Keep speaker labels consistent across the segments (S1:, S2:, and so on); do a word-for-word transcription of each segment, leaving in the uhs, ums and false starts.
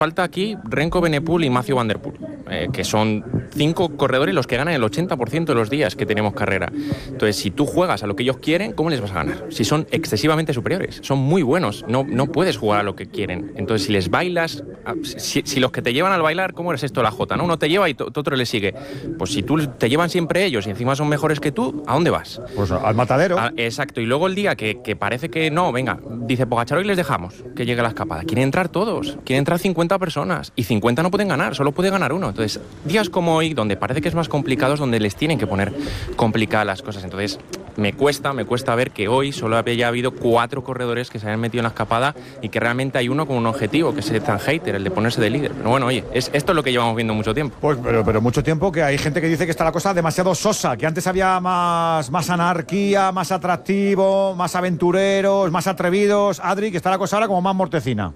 S1: Falta aquí Renko Benepul y Mathieu van der Poel, eh, que son cinco corredores los que ganan el ochenta por ciento de los días que tenemos carrera. Entonces, si tú juegas a lo que ellos quieren, ¿cómo les vas a ganar? Si son excesivamente superiores, son muy buenos, no, no puedes jugar a lo que quieren. Entonces, si les bailas, si, si los que te llevan al bailar, ¿cómo eres esto la Jota, ¿no? Uno te lleva y t- otro le sigue. Pues si tú te llevan siempre ellos y encima son mejores que tú, ¿a dónde vas?
S2: Pues al matadero.
S1: A, exacto, y luego el día que, que parece que no, venga, dice Pogačar, hoy les dejamos que llegue la escapada. Quieren entrar todos, quieren entrar cincuenta personas y cincuenta no pueden ganar, solo puede ganar uno. Entonces, días como hoy, donde parece que es más complicado, es donde les tienen que poner complicadas las cosas. Entonces, me cuesta, me cuesta ver que hoy solo había habido cuatro corredores que se hayan metido en la escapada y que realmente hay uno con un objetivo, que es el Hater, el de ponerse de líder. Pero bueno, oye, es, esto es lo que llevamos viendo mucho tiempo.
S2: Pues, pero, pero mucho tiempo, que hay gente que dice que está la cosa demasiado sosa, que antes había más, más anarquía, más atractivo, más aventureros, más atrevidos. Adri, que está la cosa ahora como más mortecina.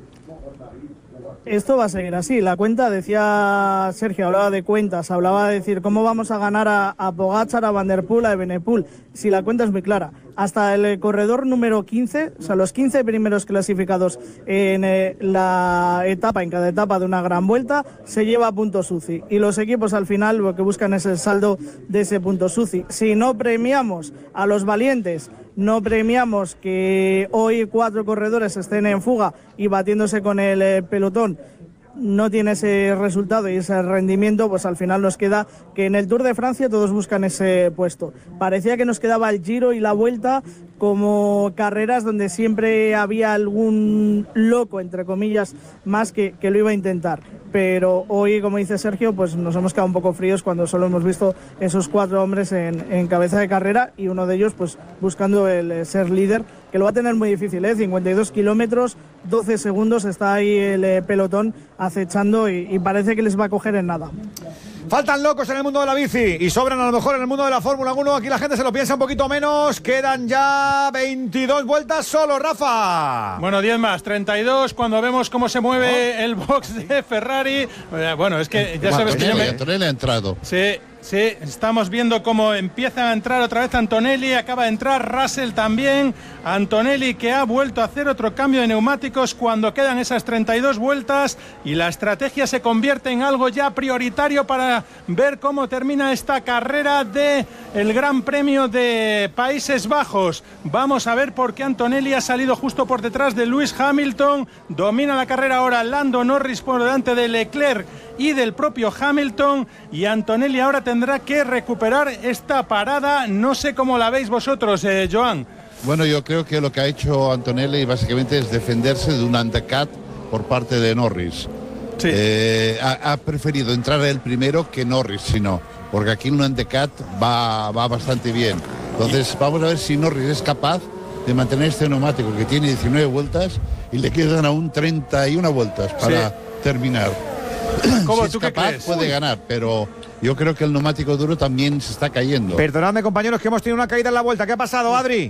S3: Esto va a seguir así. La cuenta, decía Sergio, hablaba de cuentas, hablaba de decir cómo vamos a ganar a, a Pogačar, a Van der Poel, a Benepul. Si la cuenta es muy clara. Hasta el corredor número quince, o sea, los quince primeros clasificados en eh, la etapa, en cada etapa de una gran vuelta, se lleva puntos U C I. Y los equipos al final lo que buscan es el saldo de ese punto U C I. Si no premiamos a los valientes, no premiamos que hoy cuatro corredores estén en fuga y batiéndose con el eh, pelotón, no tiene ese resultado y ese rendimiento, pues al final nos queda que en el Tour de Francia todos buscan ese puesto. Parecía que nos quedaba el Giro y la Vuelta como carreras donde siempre había algún loco, entre comillas, más que, que lo iba a intentar. Pero hoy, como dice Sergio, pues nos hemos quedado un poco fríos cuando solo hemos visto esos cuatro hombres en, en cabeza de carrera y uno de ellos pues buscando el eh, ser líder, que lo va a tener muy difícil, ¿eh? cincuenta y dos kilómetros, doce segundos, está ahí el eh, pelotón acechando y, y parece que les va a coger en nada.
S2: Faltan locos en el mundo de la bici y sobran a lo mejor en el mundo de la Fórmula uno. Aquí la gente se lo piensa un poquito menos. Quedan ya veintidós vueltas solo, Rafa.
S4: Bueno, diez más, treinta y dos. Cuando vemos cómo se mueve el box de Ferrari. Bueno, es que ya sabes que yo me...
S5: Antonelli ha entrado.
S4: Sí. Sí, estamos viendo cómo empiezan a entrar otra vez Antonelli, acaba de entrar Russell también, Antonelli que ha vuelto a hacer otro cambio de neumáticos cuando quedan esas treinta y dos vueltas y la estrategia se convierte en algo ya prioritario para ver cómo termina esta carrera de el Gran Premio de Países Bajos. Vamos a ver por qué Antonelli ha salido justo por detrás de Lewis Hamilton, domina la carrera ahora Lando Norris por delante de Leclerc y del propio Hamilton, y Antonelli ahora tendrá que recuperar esta parada. No sé cómo la veis vosotros, eh, Joan.
S5: Bueno, yo creo que lo que ha hecho Antonelli básicamente es defenderse de un undercut por parte de Norris.
S4: Sí.
S5: Eh, ha, ha preferido entrar él primero que Norris, si no, porque aquí un undercut va, va bastante bien. Entonces vamos a ver si Norris es capaz de mantener este neumático que tiene diecinueve vueltas y le quedan aún treinta y una vueltas para sí. terminar.
S4: ¿Cómo,
S5: si es
S4: tú
S5: capaz,
S4: qué crees?
S5: puede ganar, pero yo creo que el neumático duro también se está cayendo.
S2: Perdonadme, compañeros, que hemos tenido una caída en la vuelta. ¿Qué ha pasado, Adri?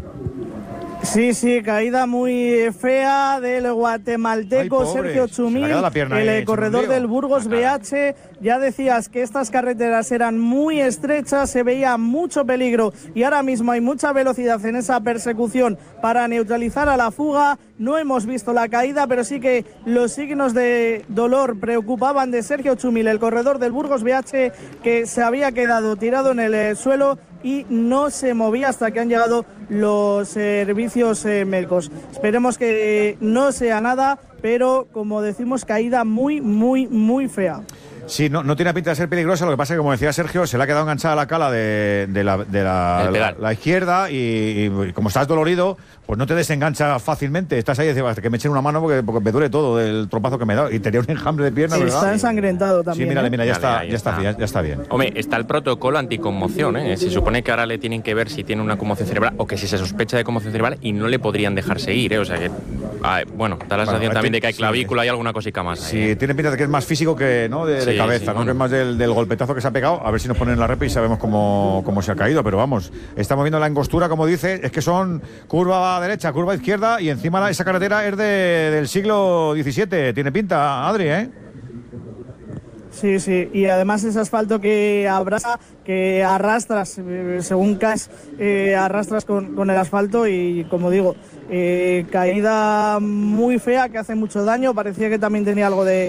S3: Sí, sí, caída muy fea del guatemalteco
S2: Ay, pobre,
S3: Sergio Chumil, el
S2: ahí,
S3: corredor del Burgos B H. Ya decías que estas carreteras eran muy estrechas, se veía mucho peligro y ahora mismo hay mucha velocidad en esa persecución para neutralizar a la fuga. No hemos visto la caída, pero sí que los signos de dolor preocupaban de Sergio Chumil, el corredor del Burgos B H, que se había quedado tirado en el suelo y no se movía hasta que han llegado los servicios eh, médicos. Esperemos que no sea nada, pero como decimos, caída muy, muy, muy fea.
S2: Sí, no, no tiene pinta de ser peligrosa. Lo que pasa es que, como decía Sergio, se le ha quedado enganchada la cala de, de, la, de la, la, la izquierda y, y como estás dolorido, pues no te desengancha fácilmente. Estás ahí y dices, que me echen una mano porque, porque me duele todo del trompazo que me he dado. Y tenía un enjambre de pierna,
S3: sí,
S2: ¿verdad?
S3: Está ensangrentado también.
S2: Sí, mira,
S3: ¿eh?
S2: mira, ya,
S1: Vale,
S2: está,
S1: ya
S2: ya, está,
S1: está.
S2: ya, ya está bien.
S1: Hombre, está el protocolo anticonmoción, ¿eh? Se supone que ahora le tienen que ver si tiene una conmoción cerebral o que si se sospecha de conmoción cerebral y no le podrían dejar seguir, ¿eh? O sea que, ah, bueno, da la sensación bueno, también de que hay clavícula y sí, alguna cosica más.
S2: Sí,
S1: ¿eh?
S2: tiene pinta de que es más físico que, ¿no? de,
S1: sí,
S2: de cabeza,
S1: sí,
S2: ¿no?
S1: bueno.
S2: Que es más del, del golpetazo que se ha pegado. A ver si nos ponen en la rep y sabemos cómo, cómo se ha caído, pero vamos, estamos viendo la angostura, como dice, es que son curva derecha, curva izquierda y encima la, esa carretera es de, del siglo diecisiete. Tiene pinta, Adri, ¿eh?
S3: Sí, sí, y además ese asfalto que abraza, que arrastras, eh, según caes, eh, arrastras con, con el asfalto y, como digo, eh, caída muy fea que hace mucho daño, parecía que también tenía algo de